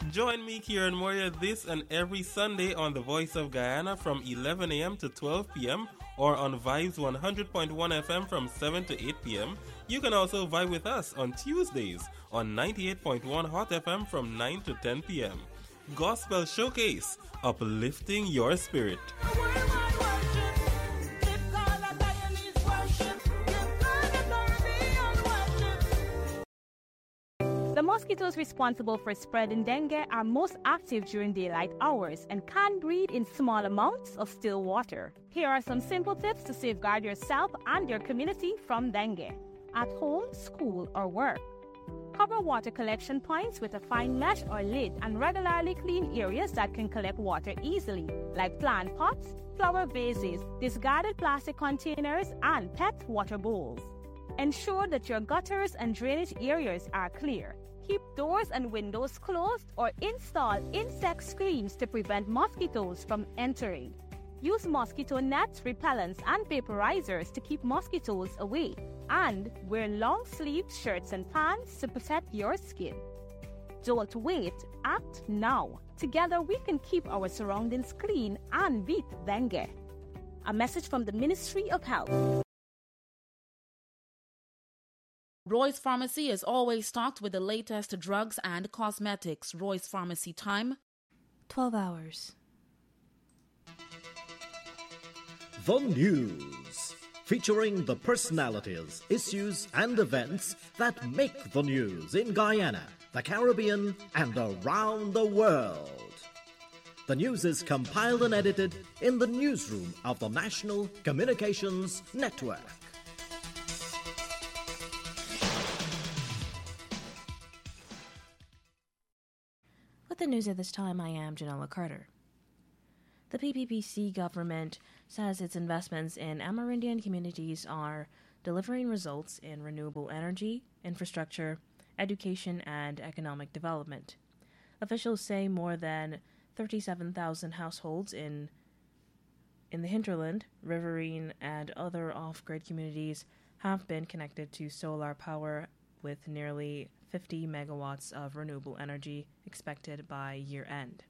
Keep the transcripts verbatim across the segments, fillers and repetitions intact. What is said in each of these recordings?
Join me, Kieran Moria, this and every Sunday on The Voice of Guyana from eleven a.m. to twelve p.m. or on Vibes one hundred point one F M from seven to eight p.m. You can also vibe with us on Tuesdays on ninety-eight point one Hot F M from nine to ten p.m. Gospel Showcase, uplifting your spirit. The mosquitoes responsible for spreading dengue are most active during daylight hours and can breed in small amounts of still water. Here are some simple tips to safeguard yourself and your community from dengue. At home, school, or work, cover water collection points with a fine mesh or lid and regularly clean areas that can collect water easily, like plant pots, flower vases, discarded plastic containers, and pet water bowls. Ensure that your gutters and drainage areas are clear. Keep doors and windows closed or install insect screens to prevent mosquitoes from entering. Use mosquito nets, repellents, and vaporizers to keep mosquitoes away. And wear long-sleeved shirts and pants to protect your skin. Don't wait, act now. Together we can keep our surroundings clean and beat dengue. A message from the Ministry of Health. Roy's Pharmacy is always stocked with the latest drugs and cosmetics. Roy's Pharmacy time, twelve hours. The News, featuring the personalities, issues, and events that make the news in Guyana, the Caribbean, and around the world. The news is compiled and edited in the newsroom of the National Communications Network. With the news at this time, I am Janella Carter. The P P P C government says its investments in Amerindian communities are delivering results in renewable energy, infrastructure, education, and economic development. Officials say more than thirty-seven thousand households in in the hinterland, riverine, and other off-grid communities have been connected to solar power, with nearly fifty megawatts of renewable energy expected by year-end.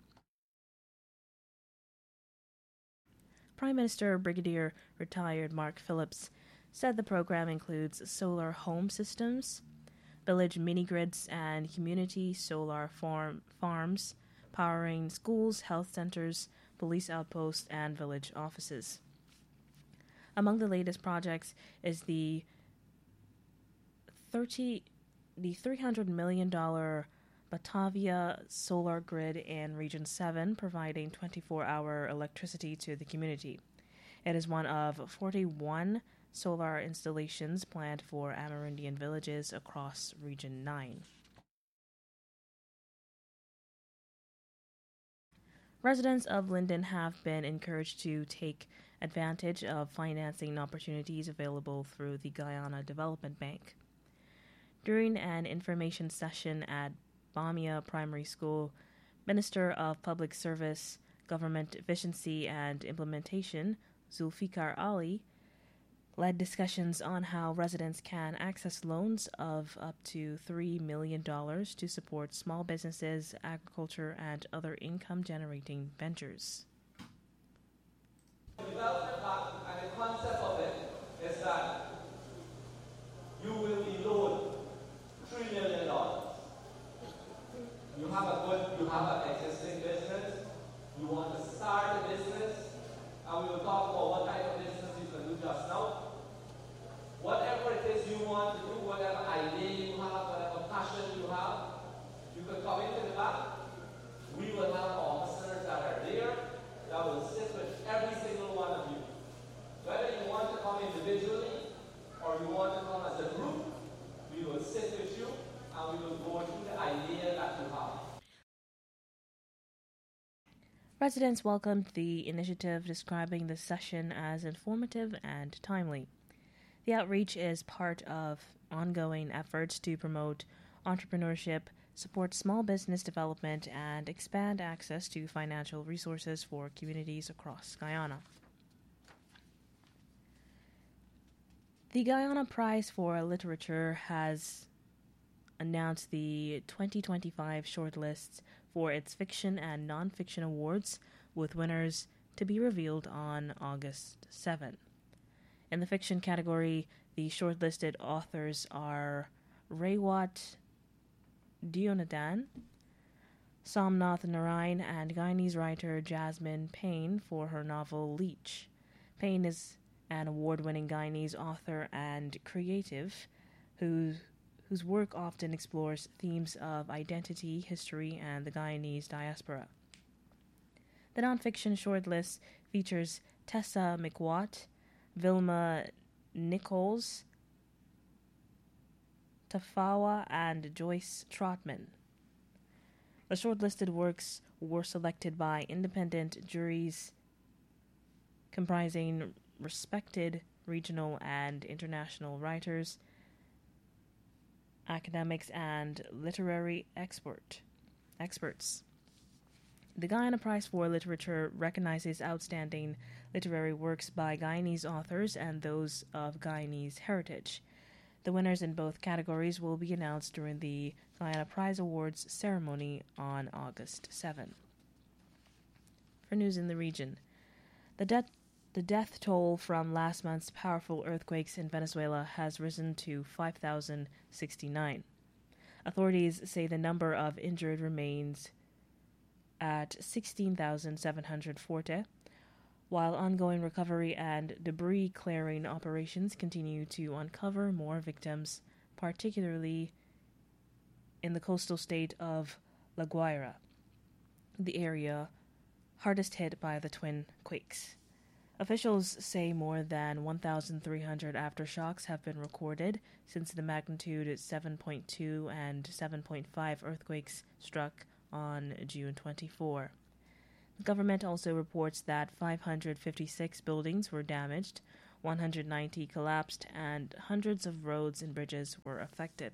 Prime Minister Brigadier Retired Mark Phillips said the program includes solar home systems, village mini-grids, and community solar farm farms powering schools, health centers, police outposts, and village offices. Among the latest projects is the thirty the three hundred million dollars Batavia solar grid in Region seven, providing twenty-four hour electricity to the community. It is one of forty-one solar installations planned for Amerindian villages across Region nine. Residents of Linden have been encouraged to take advantage of financing opportunities available through the Guyana Development Bank. During an information session at Bamia Primary School, Minister of Public Service, Government Efficiency and Implementation, Zulfikar Ali, led discussions on how residents can access loans of up to three million dollars to support small businesses, agriculture, and other income-generating ventures. The development plan and the concept of it is that you will be loaned three million dollars. You have a good, you have an existing business, you want to start a business, and we will talk about what type of business you can do just now. Whatever it is you want to do, whatever idea you have, whatever passion you have, you can come into the back. We will have officers that are there that will sit with every single one of you. Whether you want to come individually or you want to come as a group, we will sit with you and we will go through the idea that you have. Residents welcomed the initiative, describing the session as informative and timely. The outreach is part of ongoing efforts to promote entrepreneurship, support small business development, and expand access to financial resources for communities across Guyana. The Guyana Prize for Literature has announced the twenty twenty-five shortlists for its fiction and nonfiction awards, with winners to be revealed on August seventh. In the fiction category, the shortlisted authors are Rewat Deonathan, Somnath Narayan, and Guyanese writer Jasmine Payne for her novel Leech. Payne is an award-winning Guyanese author and creative who, whose work often explores themes of identity, history, and the Guyanese diaspora. The nonfiction shortlist features Tessa McWatt, Vilma Nichols, Tafawa, and Joyce Trotman. The shortlisted works were selected by independent juries comprising respected regional and international writers, academics, and literary expert experts. The Guyana Prize for Literature recognizes outstanding literary works by Guyanese authors and those of Guyanese heritage. The winners in both categories will be announced during the Guyana Prize Awards ceremony on August seventh. For news in the region, the, de- the death toll from last month's powerful earthquakes in Venezuela has risen to five thousand sixty-nine. Authorities say the number of injured remains at sixteen thousand seven hundred forty, while ongoing recovery and debris clearing operations continue to uncover more victims, particularly in the coastal state of La Guaira, the area hardest hit by the twin quakes. Officials say more than one thousand three hundred aftershocks have been recorded since the magnitude seven point two and seven point five earthquakes struck on June twenty-fourth. The government also reports that five hundred fifty-six buildings were damaged, one hundred ninety collapsed, and hundreds of roads and bridges were affected.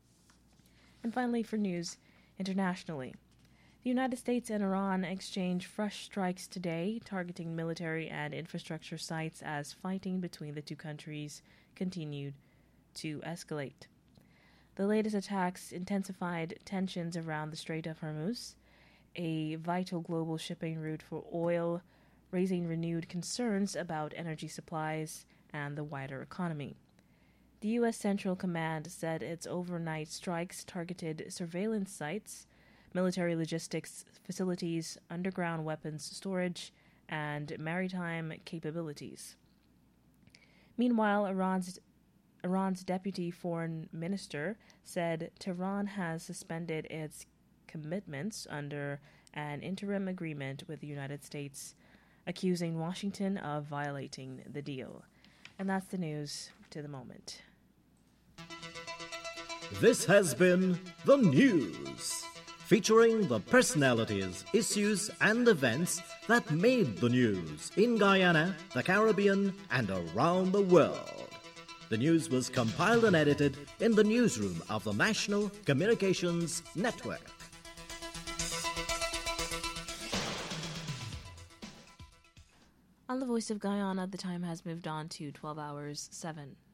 And finally, for news internationally, the United States and Iran exchanged fresh strikes today, targeting military and infrastructure sites as fighting between the two countries continued to escalate. The latest attacks intensified tensions around the Strait of Hormuz, a vital global shipping route for oil, raising renewed concerns about energy supplies and the wider economy. The U S Central Command said its overnight strikes targeted surveillance sites, military logistics facilities, underground weapons storage, and maritime capabilities. Meanwhile, Iran's Iran's deputy foreign minister said Tehran has suspended its commitments under an interim agreement with the United States, accusing Washington of violating the deal. And that's the news to the moment. This has been The News, featuring the personalities, issues, and events that made the news in Guyana, the Caribbean, and around the world. The news was compiled and edited in the newsroom of the National Communications Network. On the Voice of Guyana, the time has moved on to twelve hours seven